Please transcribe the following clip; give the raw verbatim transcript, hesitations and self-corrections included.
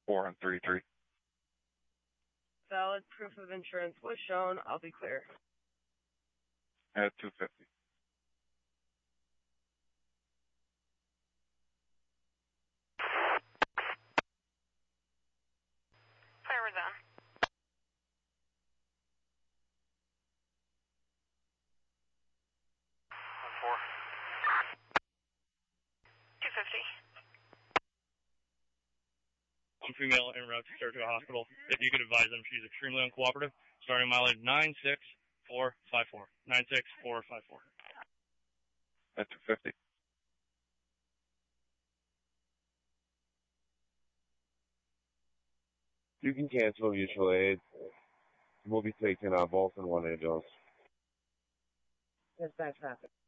four on thirty-three. Valid proof of insurance was shown. I'll be clear. At two fifty. Fire was on. Four. two fifty. One female en route to Saratoga Hospital. If you could advise them, she's extremely uncooperative. Starting mileage nine six four five four. nine six four five four. At two fifty. You can cancel mutual aid. We'll be taking uh, both in one ambulance. There's bad traffic.